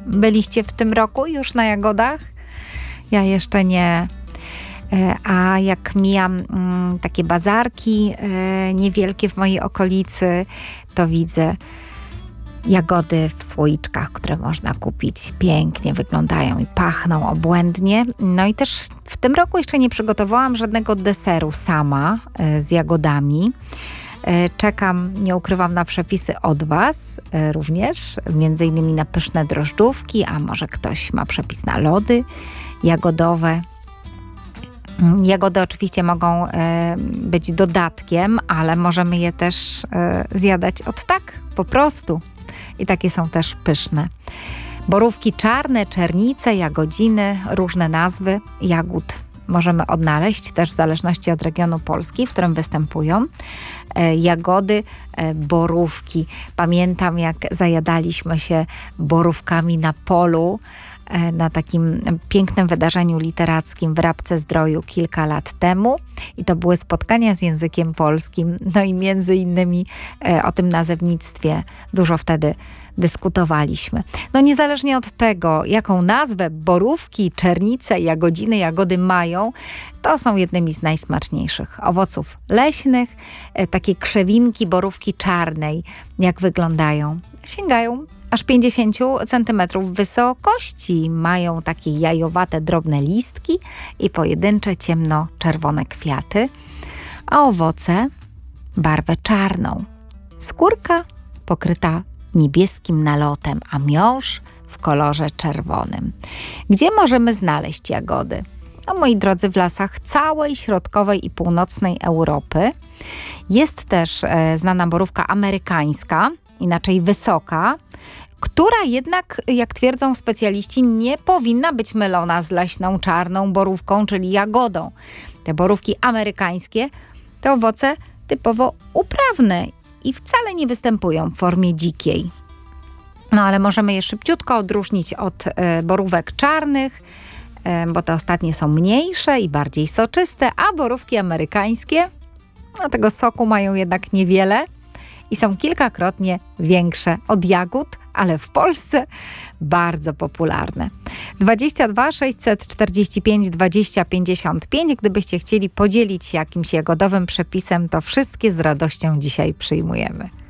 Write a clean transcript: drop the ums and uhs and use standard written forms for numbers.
Byliście w tym roku już na jagodach? Ja jeszcze nie. A jak mijam takie bazarki niewielkie w mojej okolicy, to widzę jagody w słoiczkach, które można kupić. Pięknie wyglądają i pachną obłędnie. No i też w tym roku jeszcze nie przygotowałam żadnego deseru sama z jagodami. Czekam, nie ukrywam, na przepisy od Was również, między innymi na pyszne drożdżówki, a może ktoś ma przepis na lody jagodowe. Jagody oczywiście mogą być dodatkiem, ale możemy je też zjadać od tak, po prostu. I takie są też pyszne. Borówki czarne, czernice, jagodziny, różne nazwy jagód możemy odnaleźć też w zależności od regionu Polski, w którym występują. Jagody, borówki. Pamiętam, jak zajadaliśmy się borówkami na polu, na takim pięknym wydarzeniu literackim w Rabce-Zdroju kilka lat temu. I to były spotkania z językiem polskim. No i między innymi o tym nazewnictwie dużo wtedy dyskutowaliśmy. No niezależnie od tego, jaką nazwę borówki, czernice, jagodziny, jagody mają, to są jednymi z najsmaczniejszych owoców leśnych. Takie krzewinki borówki czarnej, jak wyglądają? Sięgają aż 50 cm wysokości. Mają takie jajowate, drobne listki i pojedyncze ciemno-czerwone kwiaty, a owoce barwę czarną. Skórka pokryta niebieskim nalotem, a miąższ w kolorze czerwonym. Gdzie możemy znaleźć jagody? No, moi drodzy, w lasach całej środkowej i północnej Europy. Jest też znana borówka amerykańska, inaczej wysoka, która jednak, jak twierdzą specjaliści, nie powinna być mylona z leśną czarną borówką, czyli jagodą. Te borówki amerykańskie to owoce typowo uprawne i wcale nie występują w formie dzikiej. No ale możemy je szybciutko odróżnić od borówek czarnych, bo te ostatnie są mniejsze i bardziej soczyste, a borówki amerykańskie, no tego soku mają jednak niewiele i są kilkakrotnie większe od jagód, ale w Polsce bardzo popularne. 22 645 20 55. Gdybyście chcieli podzielić się jakimś jagodowym przepisem, to wszystkie z radością dzisiaj przyjmujemy.